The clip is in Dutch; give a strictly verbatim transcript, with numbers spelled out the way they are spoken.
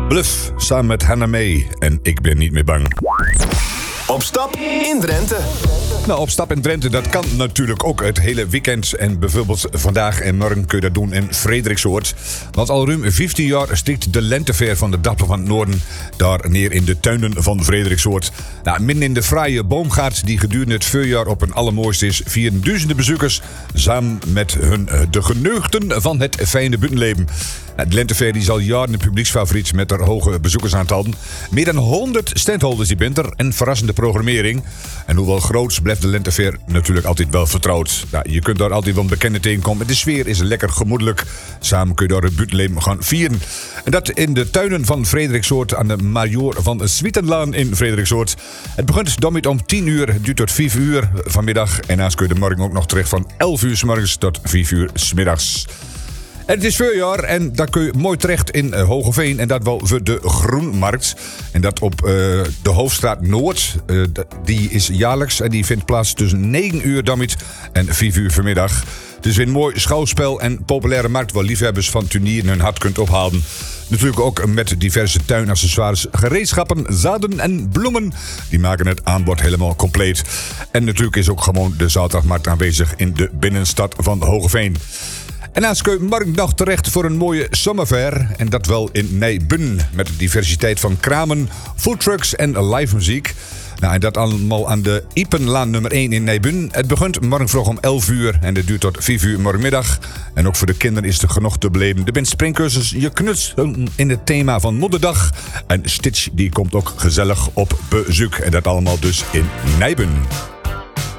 Bluff, samen met Hannah May en Ik ben niet meer bang. Op stap in Drenthe. Nou, op stap in Drenthe, dat kan natuurlijk ook het hele weekend. En bijvoorbeeld vandaag en morgen kun je dat doen in Frederiksoord. Want al ruim vijftien jaar stikt de lentefair van de Dapper van het Noorden daar neer in de tuinen van Frederiksoord. Nou, midden in de fraaie boomgaard die gedurende het voorjaar op een allermooiste is, vieren duizenden bezoekers samen met hun de geneugten van het fijne buitenleven. De lentefair is al jaren een publieksfavoriet met haar hoge bezoekersaantallen. Meer dan honderd standholders die winter en verrassende programmering. En hoewel groots blijft de lentefair natuurlijk altijd wel vertrouwd. Nou, je kunt daar altijd wel bekenden tegenkomen. De sfeer is lekker gemoedelijk. Samen kun je daar het buitenleven gaan vieren. En dat in de tuinen van Frederiksoord aan de Major van Zwietenlaan in Frederiksoord. Het begint dan met om tien uur, het duurt tot vijf uur vanmiddag. En daarnaast kun je de morgen ook nog terecht van elf uur 's morgens tot vijf uur 's middags. En het is voorjaar en daar kun je mooi terecht in uh, Hogeveen. En dat wel voor de Groenmarkt. En dat op uh, de Hoofdstraat Noord. Uh, die is jaarlijks en die vindt plaats tussen negen uur dammet en vijf uur vanmiddag. Het is weer een mooi schouwspel en populaire markt waar liefhebbers van tuinieren hun hart kunt ophalen. Natuurlijk ook met diverse tuinaccessoires, gereedschappen, zaden en bloemen. Die maken het aanbod helemaal compleet. En natuurlijk is ook gewoon de zaterdagmarkt aanwezig in de binnenstad van Hogeveen. En daarnaast kun je morgen nog terecht voor een mooie zomerfair. En dat wel in Nijbun. Met een diversiteit van kramen, foodtrucks en live muziek. Nou, en dat allemaal aan de Ipenlaan nummer één in Nijbun. Het begint morgen vroeg om elf uur en het duurt tot vijf uur morgenmiddag. En ook voor de kinderen is er genoeg te beleven. Er bent springcursus, je knutst in het thema van Moederdag. En Stitch die komt ook gezellig op bezoek. En dat allemaal dus in Nijbun.